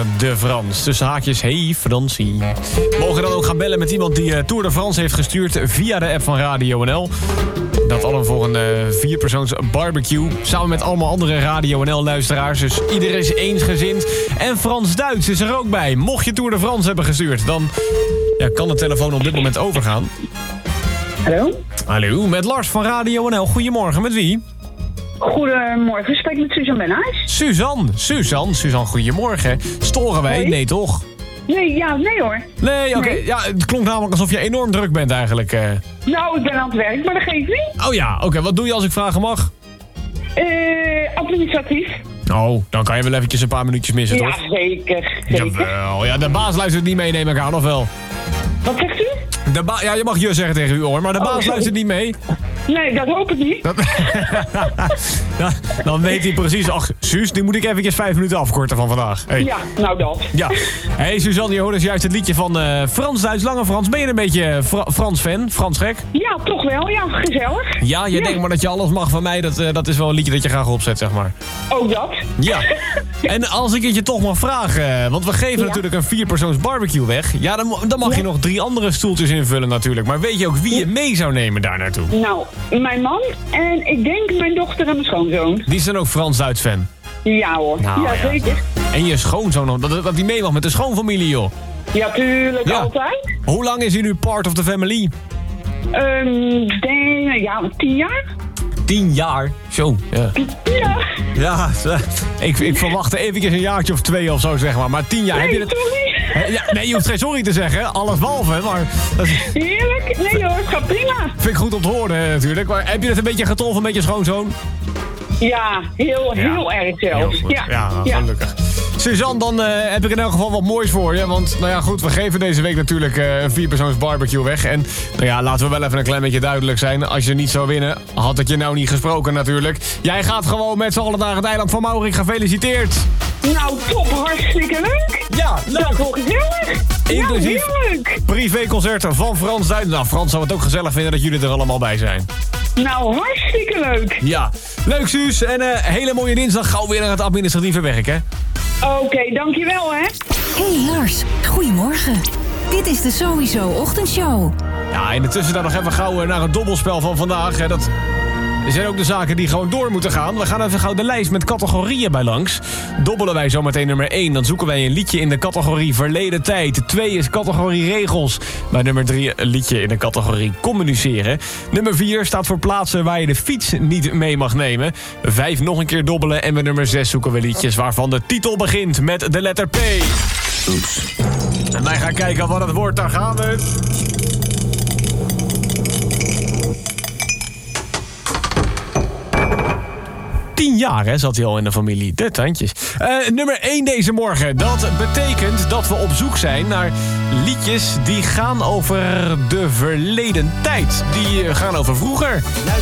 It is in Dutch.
de France. Tussen haakjes, hey Fransie. Mogen dan ook gaan bellen met iemand die Tour de France heeft gestuurd via de app van Radio NL. Dat allemaal voor een 4-persoons barbecue. Samen met allemaal andere Radio NL-luisteraars. Dus iedereen is eensgezind. En Frans-Duits is er ook bij. Mocht je Tour de France hebben gestuurd, dan kan de telefoon op dit moment overgaan. Hallo? Hallo, met Lars van Radio NL. Goedemorgen, met wie? Goedemorgen, spreek met Suzanne Benhuis. Suzanne, goedemorgen. Storen wij? Hoi. Nee, toch? Nee hoor. Nee, oké. Nee. Ja, het klonk namelijk alsof je enorm druk bent eigenlijk. Nou, ik ben aan het werk, maar dat geeft niet. Oh ja, oké. Wat doe je als ik vragen mag? Administratief. Oh, dan kan je wel eventjes een paar minuutjes missen, Ja, toch? zeker. Jawel, ja, de baas luistert niet mee, neem ik aan, of wel? Wat zegt u? Ja, je mag je zeggen tegen u, hoor, maar de baas luistert niet mee. Nee, dat hoop ik niet. Ja, dan weet hij precies, ach, Suus, die moet ik eventjes 5 minuten afkorten van vandaag. Hey. Ja, nou dat. Ja. Hey Suzanne, je hoorde dus juist het liedje van Frans-Duits, Lange Frans. Ben je een beetje Frans-fan? Frans-gek? Ja, toch wel. Ja, gezellig. Ja, je denkt maar dat je alles mag van mij. Dat is wel een liedje dat je graag opzet, zeg maar. Ook dat. Ja. En als ik het je toch mag vragen, want we geven natuurlijk een 4-persoons barbecue weg. Ja, dan mag je nog 3 andere stoeltjes invullen natuurlijk. Maar weet je ook wie je mee zou nemen daar naartoe? Nou, mijn man en ik denk mijn dochter en mijn schoonzoon. Die zijn ook Frans-Duits fan. Ja hoor. Nou, ja, ja. zeker. En je schoonzoon nog, dat die mee mag met de schoonfamilie, joh. Ja, tuurlijk. Ja. Altijd. Hoe lang is hij nu part of the family? Ja, 10 jaar? 10 jaar. Zo, ja. Ja. Ja, ik verwachtte eventjes een jaartje of 2 of zo, zeg maar. Maar 10 jaar, heb je het... Sorry. Ja, nee, je hoeft geen sorry te zeggen. Alles behalve, maar... Dat Heerlijk. Nee hoor, het gaat prima. vind ik goed om te horen, natuurlijk. Maar heb je het een beetje getroffen met je schoonzoon? Ja, heel erg zelfs. Heel goed. Ja, gelukkig. Suzanne, dan heb ik in elk geval wat moois voor je. Want, nou ja, goed, we geven deze week natuurlijk een 4-persoons barbecue weg. En, nou ja, laten we wel even een klein beetje duidelijk zijn. Als je niet zou winnen, had ik je nou niet gesproken natuurlijk. Jij gaat gewoon met z'n allen naar het eiland van Maurik. Gefeliciteerd. Nou, top. Hartstikke leuk. Ja, leuk. Dat is wel gezellig. Inclusief Nou, heel leuk. privéconcerten van Frans Duits. Nou, Frans zou het ook gezellig vinden dat jullie er allemaal bij zijn. Nou, hartstikke leuk. Ja, leuk Suus. En hele mooie dinsdag. Gauw weer naar het administratieve werk, hè? Oké, dankjewel hè. Hey Lars, goedemorgen. Dit is de Sowieso Ochtendshow. Ja, in de tussentijd nog even gauw naar het dobbelspel van vandaag. Hè. Er zijn ook de zaken die gewoon door moeten gaan. We gaan even gauw de lijst met categorieën bij langs. Dobbelen wij zometeen nummer 1. Dan zoeken wij een liedje in de categorie verleden tijd. 2 is categorie regels. Bij nummer 3 een liedje in de categorie communiceren. Nummer 4 staat voor plaatsen waar je de fiets niet mee mag nemen. 5 nog een keer dobbelen. En bij nummer 6 zoeken we liedjes waarvan de titel begint met de letter P. Oeps. En wij gaan kijken wat het wordt. Daar gaan we. 10 jaar hè, zat hij al in de familie. De tandjes. Nummer 1 deze morgen. Dat betekent dat we op zoek zijn naar liedjes die gaan over de verleden tijd. Die gaan over vroeger.